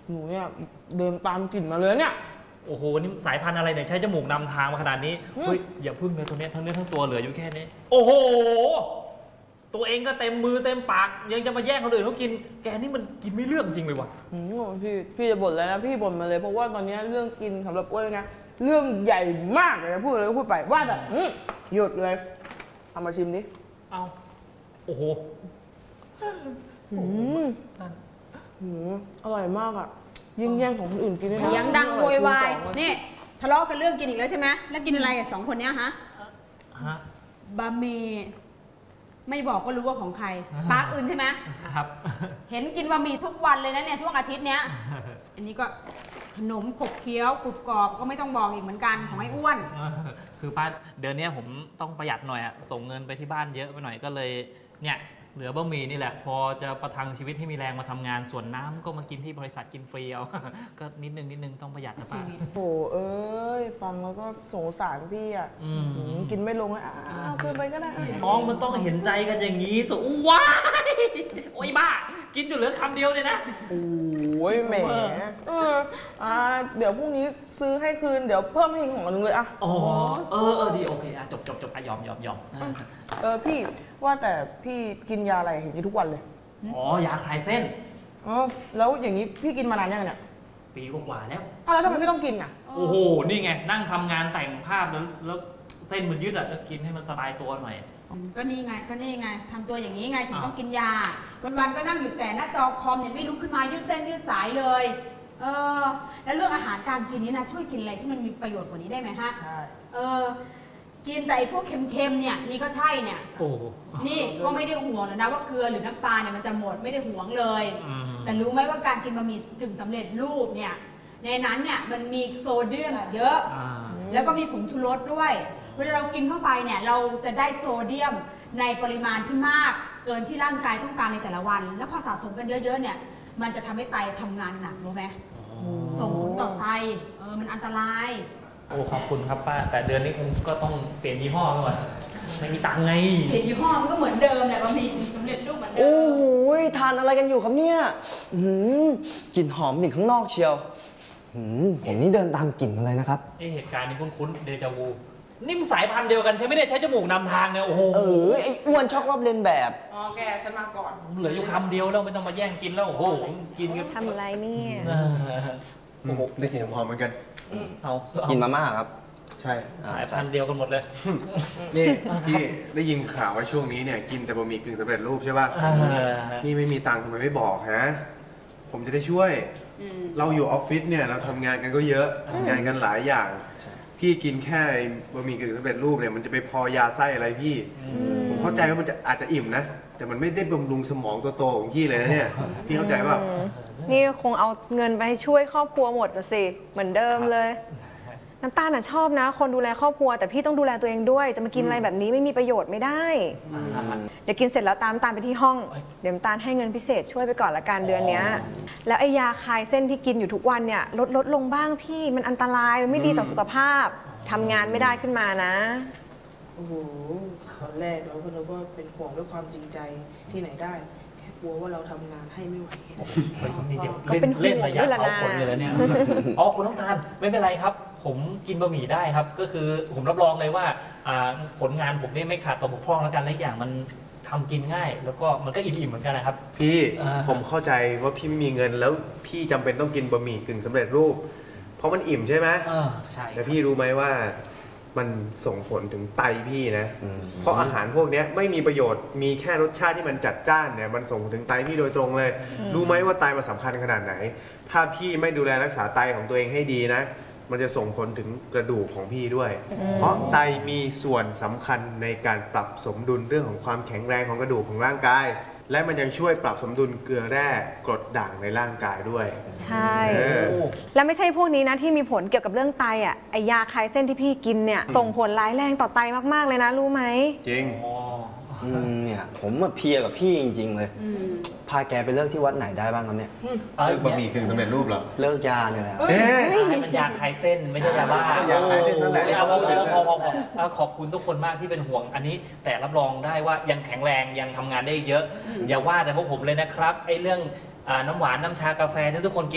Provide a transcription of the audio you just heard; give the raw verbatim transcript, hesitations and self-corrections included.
หนูเนี่ยเดินตามกลิ่นมาเลยเนี่ยโอ้โหนี่สายพันธุ์อะไรเนี่ยใช้จมูกนำทางมาขนาดนี้เฮ้ยอย่าพึ่งเลยตัวนี้ทั้งเนื้อทั้งตัวเหลืออยู่แค่นี้โอ้โหตัวเองก็เต็มมือเต็มปากยังจะมาแย่งคนอื่นเขากินแกนี่มันกินไม่เลือกจริงเลยวะพี่พี่จะบ่นแล้วนะพี่บ่นมาเลยเพราะว่าตอนนี้เรื่องกินสำหรับอ้วนนะเรื่องใหญ่มากเลยนะพูดเลยก็พูดไปว่าแต่หยุดเลยเอามาชิมดิเอาโอ้โหอืมอร่อยมากอ่ะยิ่งแย่งของคนอื่นกินได้เสียงดังโวยวายนี่ทะเลาะกันเรื่องกินอีกแล้วใช่ไหมแล้วกินอะไรสองคนนี้ฮะฮะบะหมี่ไม่บอกก็รู้ว่าของใครปาร์คอื่นใช่ไหมครับเห็นกินบะหมี่ทุกวันเลยนะเนี่ยช่วงอาทิตย์เนี้ยอันนี้ก็ขนมขบเคี้ยวกรุบกรอบก็ไม่ต้องบอกอีกเหมือนกันของไอ้อ้วนคือป้าเดือนนี้ผมต้องประหยัดหน่อยอะส่งเงินไปที่บ้านเยอะไปหน่อยก็เลยเนี่ยเหลือบะหมี่นี่แหละพอจะประทังชีวิตให้มีแรงมาทำงานส่วนน้ำก็มากินที่บริษัทกินฟรีเอาก็นิดนึงนิดนึงต้องประหยัดนะป้าโอ้เอ้ยฟังแล้วก็สงสารพี่อ่ะกินไม่ลงเลยอ้าวคืนไปก็ได้น้องมันต้องเห็นใจกันอย่างนี้ตัวว้ายโอ้ยบ้ากินอยู่เหลือคำเดียวเลยนะโอ้ยแหมเอออ่าเดี๋ยวพรุ่งนี้ซื้อให้คืนเดี๋ยวเพิ่มให้ของนึงเลยอ่ะอ๋อเออเออดีโอเคอ่ะจบจบจบอ่ะยอมยอมยอมเออพี่ว่าแต่พี่กินยาอะไรเห็นกินทุกวันเลยอ๋อยาคลายเส้นอ๋อแล้วอย่างนี้พี่กินมานานยังเนี่ยปีกว่าแล้วอ้าวแล้วทำไมไม่ต้องกินอ่ะโอ้โหนี่ไงนั่งทำงานแต่งภาพแล้วแล้วเส้นมันยืดอ่ะแล้วกินให้มันสบายตัวหน่อยก็นี่ไงก็นี่ไงทำตัวอย่างนี้ไงถึงต้องกินยาวันๆก็นั่งอยู่แต่หน้าจอคอมเนี่ยไม่ลุกขึ้นมายืดเส้นยืดสายเลยเออแล้วเรื่องอาหารการกินนี้นะช่วยกินอะไรที่มันมีประโยชน์กว่านี้ได้ไหมฮะใช่เออกินแต่พวกเค็มๆเนี่ยนี่ก็ใช่เนี่ยโอ้นี่ก็ไม่ได้ห่วงนะว่าเกลือหรือน้ำปลาเนี่ยมันจะหมดไม่ได้ห่วงเลยแต่รู้ไหมว่าการกินบะหมี่กึ่งสำเร็จรูปเนี่ยในนั้นเนี่ยมันมีโซเดียมเยอะแล้วก็มีผงชูรสด้วยเวลาเรากินเข้าไปเนี่ยเราจะได้โซเดียมในปริมาณที่มากเกินที่ร่างกายต้องการในแต่ละวันแล้วพอสะสมกันเยอะๆเนี่ยมันจะทำให้ไตทำงานหนักรู้ไหมส่งผลต่อไตเออมันอันตรายโอ้ขอบคุณครับป้าแต่เดือนนี้คงก็ต้องเปลี่ยนยี่ห้อแล้วอ่ะไม่มีตังค์ไงเปลี่ยนยี่ห้อมันก็เหมือนเดิมแหละบะหมี่สำเร็จรูปเหมือนเดิมโอ้โหทานอะไรกันอยู่ครับเนี่ยกลิ่นหอมถึงข้างนอกเชียวผมนี่เดินตามกลิ่นมาเลยนะครับเหตุการณ์นี้คุ้นๆเดจาวูนี่มันสายพันธุ์เดียวกันใช่ไหมเนี่ยใช้จมูกนำทางเนี่ยโอ้โหเออไอ้อ้วนชอบรอบเลียนแบบอ๋อแกฉันมาก่อนเหลืออยู่คำเดียวแล้วไม่ต้องมาแย่งกินแล้วโอ้โหกินกันทำอะไรเนี่ยโอ้โหได้กลิ่นหอมเหมือนกันเอากินมาม่าครับใช่สายพันธุ์เดียวกันหมดเลยนี่พี่ได้ยินข่าวว่าช่วงนี้เนี่ยกินแต่บะหมี่กึ่งสำเร็จรูปใช่ป่ะนี่ไม่มีตังค์ทำไมไม่บอกฮะผมจะได้ช่วยเราอยู่ออฟฟิศเนี่ยเราทำงานกันก็เยอะทำงานกันหลายอย่างพี่กินแค่บะหมี่กึ่งสำเร็จรูปเนี่ยมันจะไปพอยาไส้อะไรพี่ผมเข้าใจว่ามันจะอาจจะอิ่มนะแต่มันไม่ได้บำรุงสมองตัวโตของพี่เลยนะเนี่ยพี่เข้าใจป่ะนี่คงเอาเงินไปช่วยครอบครัวหมดจะสิเหมือนเดิมเลยน้ำตาลน่ะชอบนะคนดูแลครอบครัวแต่พี่ต้องดูแลตัวเองด้วยจะมากินอะไรแบบนี้ไม่มีประโยชน์ไม่ได้เดี๋ยวกินเสร็จแล้วตามตาลไปที่ห้องเดี๋ยวตาลให้เงินพิเศษช่วยไปก่อนละกันเดือนนี้แล้วไอ้ยาคลายเส้นที่กินอยู่ทุกวันเนี่ยลดลดลงบ้างพี่มันอันตรายมันไม่ดีต่อสุขภาพทำงานไม่ได้ขึ้นมานะโอ้โหตอนแรกเราก็นึกว่าเป็นห่วงด้วยความจริงใจที่ไหนได้กลัวว่าเราทำงานให้ไม่ไหวก็เป็นเล่นระยะเอาคนเลยแล้วเนี่ยอ๋อคุณน้องตาลไม่เป็นไรครับผมกินบะหมี่ได้ครับก็คือผมรับรองเลยว่าผลงานผมนี่ไม่ขาดตกบกพร่องแล้วกันและอย่างมันทำกินง่ายแล้วก็มันก็อิ่มๆเหมือนกันนะครับพี่ผมเข้าใจว่าพี่ไม่มีเงินแล้วพี่จำเป็นต้องกินบะหมี่กึ่งสำเร็จรูปเพราะมันอิ่มใช่ไหมใช่แต่พี่รู้ไหมว่ามันส่งผลถึงไตพี่นะเพราะอาหารพวกนี้ไม่มีประโยชน์มีแค่รสชาติที่มันจัดจ้านเนี่ยมันส่งถึงไตพี่โดยตรงเลยรู้ไหมว่าไตมันสำคัญขนาดไหนถ้าพี่ไม่ดูแลรักษาไตของตัวเองให้ดีนะมันจะส่งผลถึงกระดูกของพี่ด้วยเพราะไตมีส่วนสำคัญในการปรับสมดุลเรื่องของความแข็งแรงของกระดูกของร่างกายและมันยังช่วยปรับสมดุลเกลือแร่กรดด่างในร่างกายด้วยใช่แล้วไม่ใช่พวกนี้นะที่มีผลเกี่ยวกับเรื่องไตอ่ะไอยาคลายเส้นที่พี่กินเนี่ยส่งผลร้ายแรงต่อไตมากๆเลยนะรู้ไหมจริงเนี่ยผมมาเพียกับพี่จริงๆเลยพาแกไปเลิกที่วัดไหนได้บ้างครับเนี่ยเลิกบะหมี่กึ่งสำเร็จรูปเหรอเลิกยาเนี่ยแหละเอ๊ะให้มันยาคลายเส้นไม่ใช่ยาบ้ายาคลายเส้นนั่นแหละพอพอพอพอขอบคุณทุกคนมากที่เป็นห่วงอันนี้แต่รับรองได้ว่ายังแข็งแรงยังทำงานได้เยอะอย่าว่าแต่พวกผมเลยนะครับไอ้เรื่องน้ำหวานน้ำชากาแฟที่ทุกคนกิน